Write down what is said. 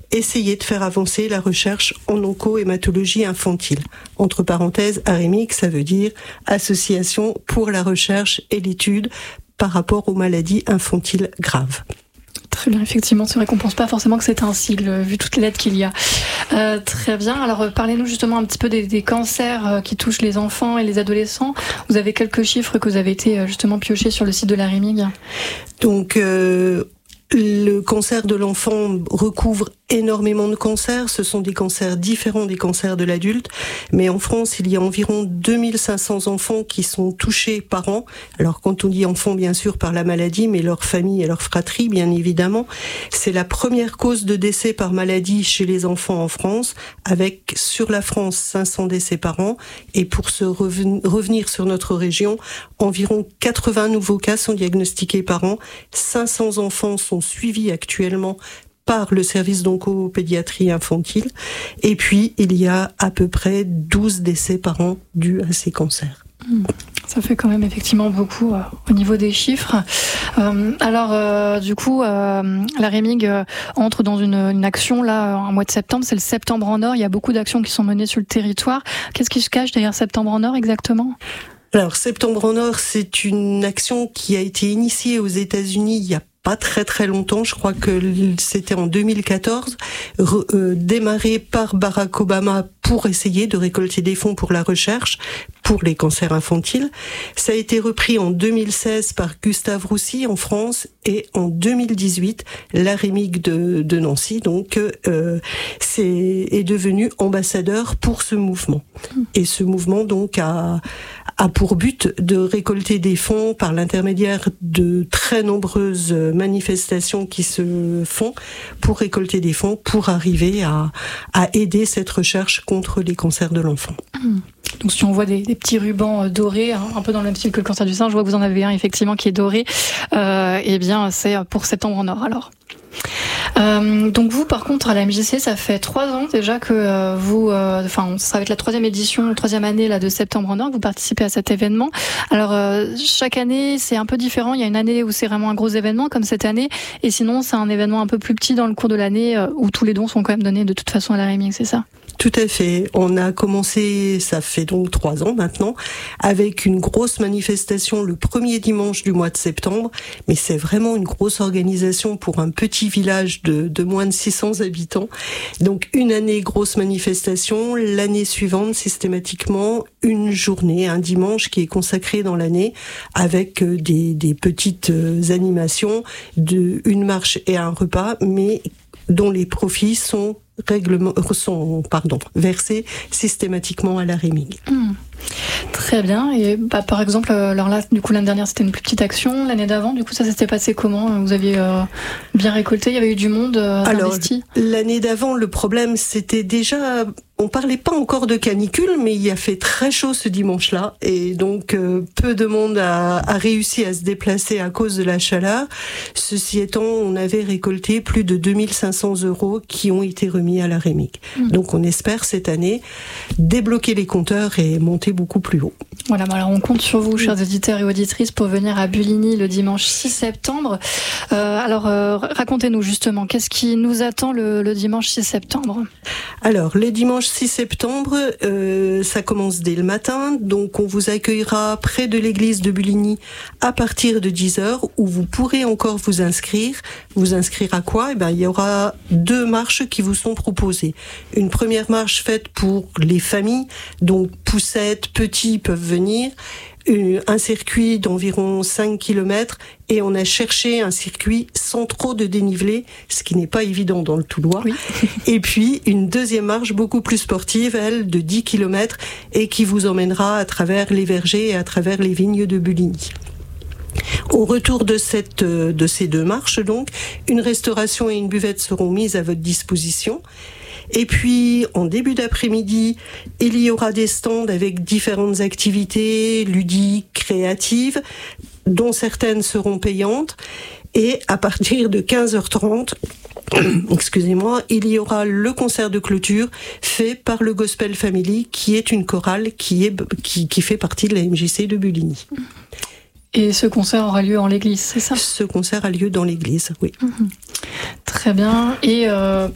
essayer de faire avancer la recherche en onco-hématologie infantile. Entre parenthèses, AREMIC, ça veut dire Association pour la recherche et l'étude par rapport aux maladies infantiles graves. Très bien, effectivement, c'est vrai qu'on ne pense pas forcément que c'est un sigle, vu toutes les lettres qu'il y a. Très bien, alors parlez-nous justement un petit peu des cancers qui touchent les enfants et les adolescents. Vous avez quelques chiffres que vous avez été justement piochés sur le site de l'AREMIG. Donc, le cancer de l'enfant recouvre énormément de cancers. Ce sont des cancers différents des cancers de l'adulte. Mais en France, il y a environ 2500 enfants qui sont touchés par an. Alors, quand on dit enfants, bien sûr, par la maladie, mais leur famille et leur fratrie, bien évidemment. C'est la première cause de décès par maladie chez les enfants en France, avec, sur la France, 500 décès par an. Et pour se revenir sur notre région, environ 80 nouveaux cas sont diagnostiqués par an. 500 enfants sont suivis actuellement par le service d'oncopédiatrie infantile. Et puis, il y a à peu près 12 décès par an dus à ces cancers. Ça fait quand même effectivement beaucoup au niveau des chiffres. Du coup, l'AREMIG entre dans une action là, en mois de septembre. C'est le Septembre en Or. Il y a beaucoup d'actions qui sont menées sur le territoire. Qu'est-ce qui se cache derrière Septembre en Or exactement ? Alors, Septembre en Or, c'est une action qui a été initiée aux États-Unis il y a pas très très longtemps, je crois que c'était en 2014, démarré par Barack Obama pour essayer de récolter des fonds pour la recherche, pour les cancers infantiles. Ça a été repris en 2016 par Gustave Roussy en France et en 2018, l'AREMIG de Nancy, donc, est devenu ambassadeur pour ce mouvement. Et ce mouvement, donc, a pour but de récolter des fonds par l'intermédiaire de très nombreuses manifestations qui se font pour récolter des fonds pour arriver à aider cette recherche contre les cancers de l'enfant. Donc si on voit des petits rubans dorés, un peu dans le même style que le cancer du sein, je vois que vous en avez un effectivement qui est doré, eh bien c'est pour Septembre en Or alors. Donc vous, par contre, à la MJC, ça fait 3 ans déjà que ça va être la 3e édition, la 3e année là de Septembre en Or, que vous participez à cet événement. Alors chaque année, c'est un peu différent. Il y a une année où c'est vraiment un gros événement, comme cette année, et sinon c'est un événement un peu plus petit dans le cours de l'année où tous les dons sont quand même donnés de toute façon à l'AREMIG, c'est ça ? Tout à fait. On a commencé, ça fait donc 3 ans maintenant, avec une grosse manifestation le premier dimanche du mois de septembre. Mais c'est vraiment une grosse organisation pour un petit village de moins de 600 habitants. Donc une année, grosse manifestation. L'année suivante, systématiquement, une journée, un dimanche qui est consacré dans l'année avec des petites animations, une marche et un repas, mais dont les profits sont versés systématiquement à l'AREMIG. Très bien. Et par exemple, alors là, du coup, l'année dernière, c'était une plus petite action. L'année d'avant, du coup, ça s'était passé comment ? Vous aviez bien récolté ? Il y avait eu du monde investi ? L'année d'avant, le problème, c'était déjà... On parlait pas encore de canicule, mais il a fait très chaud ce dimanche-là. Et donc, peu de monde a réussi à se déplacer à cause de la chaleur. Ceci étant, on avait récolté plus de 2500 € qui ont été remis à l'AREMIG. Donc, on espère cette année débloquer les compteurs et monter beaucoup plus haut. Voilà, alors on compte sur vous, chers auditeurs et auditrices, pour venir à Buligny le dimanche 6 septembre. Racontez-nous justement, qu'est-ce qui nous attend le dimanche 6 septembre ? Alors, le dimanche 6 septembre, ça commence dès le matin, donc on vous accueillera près de l'église de Buligny à partir de 10h, où vous pourrez encore vous inscrire. Vous inscrire à quoi ? Il y aura 2 marches qui vous sont proposées. Une première marche faite pour les familles, donc poussettes, petits peuvent venir, un circuit d'environ 5 km, et on a cherché un circuit sans trop de dénivelé, ce qui n'est pas évident dans le Toulois. Oui. Et puis une deuxième marche beaucoup plus sportive, elle, de 10 km, et qui vous emmènera à travers les vergers et à travers les vignes de Buligny. Au retour de ces 2 marches, donc, une restauration et une buvette seront mises à votre disposition. Et puis, en début d'après-midi, il y aura des stands avec différentes activités ludiques, créatives, dont certaines seront payantes. Et à partir de 15h30, il y aura le concert de clôture fait par le Gospel Family, qui est une chorale qui fait partie de la MJC de Buligny. Et ce concert aura lieu en l'église, c'est ça ? Ce concert a lieu dans l'église, oui. Très bien. Et